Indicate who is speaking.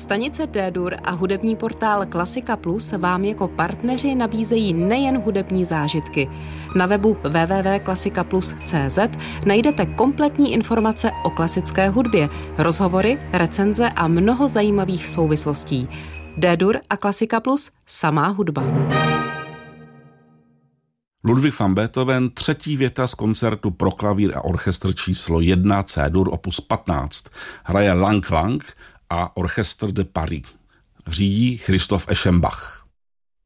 Speaker 1: Stanice D-dur a hudební portál Klasika Plus vám jako partneři nabízejí nejen hudební zážitky. Na webu www.klasikaplus.cz najdete kompletní informace o klasické hudbě, rozhovory, recenze a mnoho zajímavých souvislostí. D-dur a Klasika Plus, samá hudba.
Speaker 2: Ludwig van Beethoven, třetí věta z koncertu pro klavír a orchestr číslo 1 C-dur opus 15. Hraje Lang Lang a Orchestre de Paris. Řídí Christoph Eschenbach.